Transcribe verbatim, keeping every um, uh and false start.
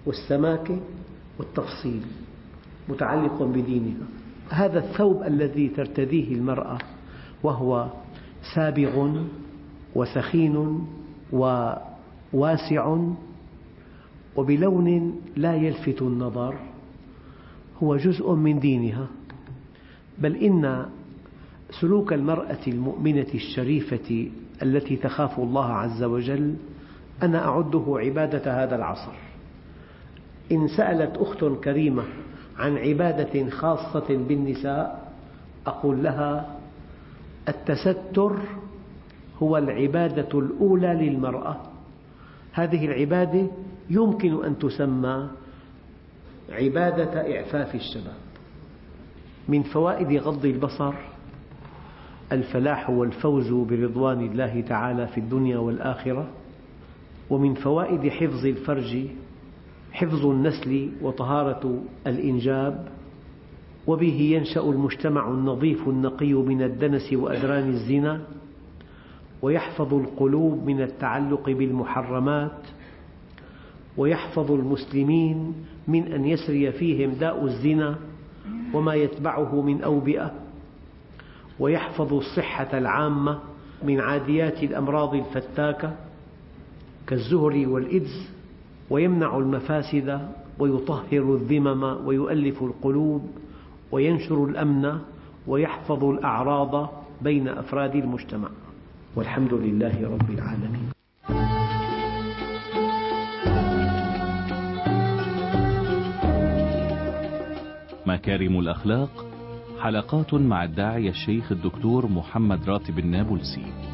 والسماكة والتفصيل، متعلق بدينها. هذا الثوب الذي ترتديه المرأة وهو سابغ وثخين وواسع وبلون لا يلفت النظر هو جزء من دينها. بل إن سلوك المرأة المؤمنة الشريفة التي تخاف الله عز وجل أنا أعده عبادة هذا العصر. إن سألت أخت كريمة عن عبادة خاصة بالنساء أقول لها التستر هو العبادة الأولى للمرأة. هذه العبادة يمكن أن تسمى عبادة إعفاف الشباب. من فوائد غض البصر الفلاح والفوز برضوان الله تعالى في الدنيا والآخرة، ومن فوائد حفظ الفرج حفظ النسل وطهارة الإنجاب، وبه ينشأ المجتمع النظيف النقي من الدنس وأدران الزنا، ويحفظ القلوب من التعلق بالمحرمات، ويحفظ المسلمين من أن يسري فيهم داء الزنا وما يتبعه من أوبئة، ويحفظ الصحة العامة من عاديات الأمراض الفتاكة كالزهر والإيدز، ويمنع المفاسد ويطهر الذمم ويؤلف القلوب وينشر الأمن ويحفظ الأعراض بين أفراد المجتمع. والحمد لله رب العالمين. مكارم الأخلاق، حلقات مع الداعية الشيخ الدكتور محمد راتب النابلسي.